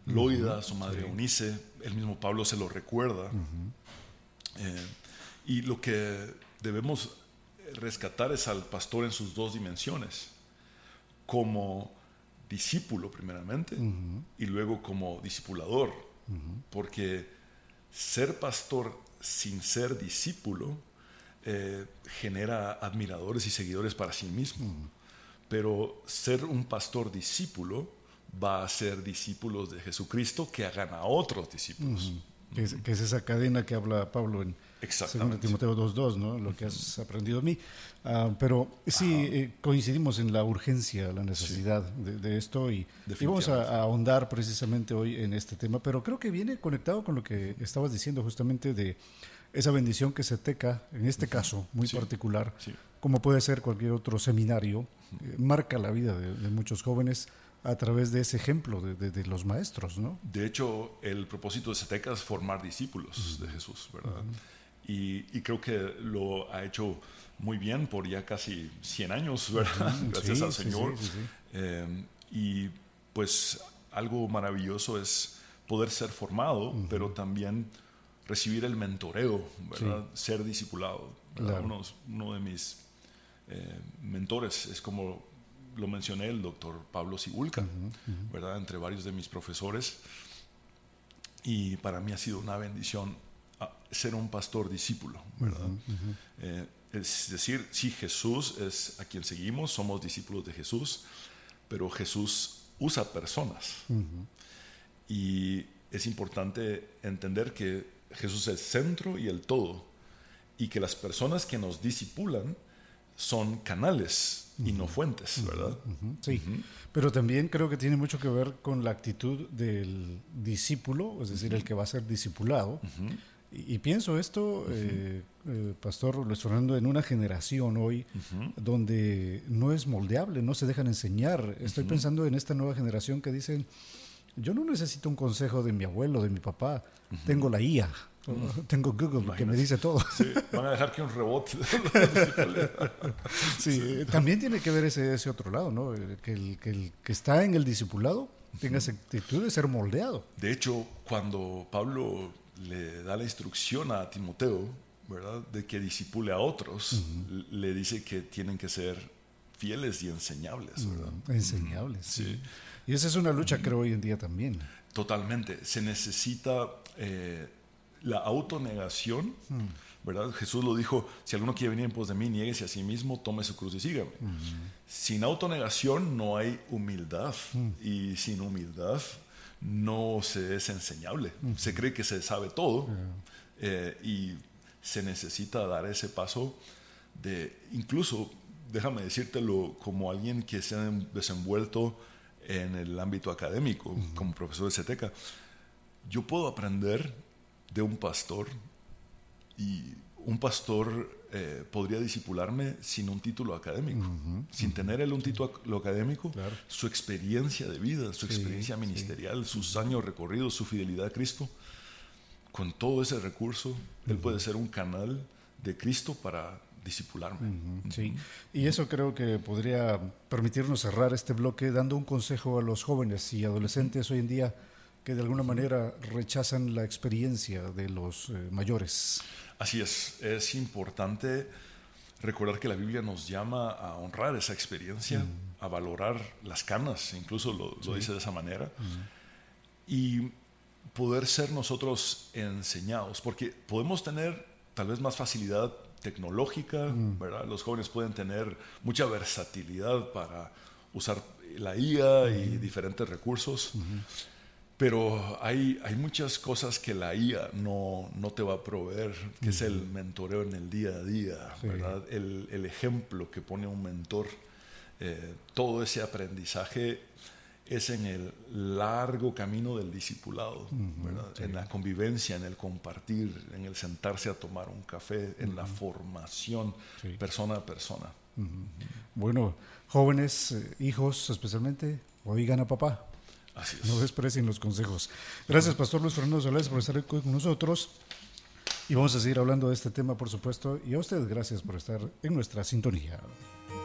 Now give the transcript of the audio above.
Loida, su madre Eunice, el mismo Pablo se lo recuerda. Y lo que debemos rescatar es al pastor en sus dos dimensiones, como discípulo primeramente y luego como discipulador, porque ser pastor sin ser discípulo genera admiradores y seguidores para sí mismo, pero ser un pastor discípulo va a ser discípulos de Jesucristo que hagan a otros discípulos. Que es esa cadena que habla Pablo en 2 Timoteo 2.2, ¿no? Lo que has aprendido de mí. Pero sí, coincidimos en la urgencia, la necesidad de esto y vamos a ahondar precisamente hoy en este tema, pero creo que viene conectado con lo que estabas diciendo justamente de esa bendición que SETECA, en este caso muy particular, como puede ser cualquier otro seminario, marca la vida de muchos jóvenes a través de ese ejemplo de los maestros, ¿no? De hecho, el propósito de SETECA es formar discípulos de Jesús, ¿verdad? Y creo que lo ha hecho muy bien por ya casi 100 años, ¿verdad? Gracias al Señor. Y pues algo maravilloso es poder ser formado, pero también recibir el mentoreo, ¿verdad? Ser discipulado. Claro. Uno de mis mentores es, como lo mencioné, el doctor Pablo Sibulka, ¿verdad? Entre varios de mis profesores. Y para mí ha sido una bendición ser un pastor discípulo, ¿verdad? Es decir, sí, Jesús es a quien seguimos, somos discípulos de Jesús, pero Jesús usa personas. Y es importante entender que Jesús es el centro y el todo, y que las personas que nos discipulan son canales y no fuentes, ¿verdad? Sí, pero también creo que tiene mucho que ver con la actitud del discípulo, es decir, el que va a ser discipulado. Y pienso esto, Pastor Luis Fernando, en una generación hoy donde no es moldeable, no se dejan enseñar. Estoy pensando en esta nueva generación que dicen, yo no necesito un consejo de mi abuelo, de mi papá, tengo la IA. Tengo Google que me dice todo. Sí, van a dejar que un rebote. Sí, también tiene que ver ese otro lado, ¿no? Que el que está en el discipulado tenga esa actitud de ser moldeado. De hecho, cuando Pablo le da la instrucción a Timoteo, ¿verdad?, de que discipule a otros, le dice que tienen que ser fieles y enseñables, ¿verdad? Enseñables, sí. Y esa es una lucha, creo, hoy en día también. Totalmente. Se necesita la autonegación, ¿verdad? Jesús lo dijo, si alguno quiere venir en pos de mí, niéguese a sí mismo, tome su cruz y sígame. Sin autonegación no hay humildad, y sin humildad no se es enseñable. Se cree que se sabe todo, y se necesita dar ese paso de, incluso, déjame decírtelo como alguien que se ha desenvuelto en el ámbito académico, como profesor de SETECA, yo puedo aprender de un pastor, y un pastor podría discipularme sin un título académico, sin tener él un título académico, su experiencia de vida, su experiencia ministerial, sus años recorridos, su fidelidad a Cristo, con todo ese recurso, él puede ser un canal de Cristo para discipularme. Sí, y eso creo que podría permitirnos cerrar este bloque dando un consejo a los jóvenes y adolescentes hoy en día que de alguna manera rechazan la experiencia de los mayores. Así es importante recordar que la Biblia nos llama a honrar esa experiencia, a valorar las canas, incluso lo dice de esa manera, y poder ser nosotros enseñados, porque podemos tener tal vez más facilidad tecnológica, ¿verdad? Los jóvenes pueden tener mucha versatilidad para usar la IA y diferentes recursos, pero hay muchas cosas que la IA no te va a proveer, que es el mentoreo en el día a día, ¿verdad? El ejemplo que pone un mentor, todo ese aprendizaje es en el largo camino del discipulado, ¿verdad? En la convivencia, en el compartir, en el sentarse a tomar un café, en la formación persona a persona. Bueno, jóvenes, hijos especialmente, oigan a papá. Así es. No desprecien los consejos. Gracias, Pastor Luis Fernando Solés, por estar con nosotros. Y vamos a seguir hablando de este tema, por supuesto. Y a ustedes, gracias por estar en nuestra sintonía.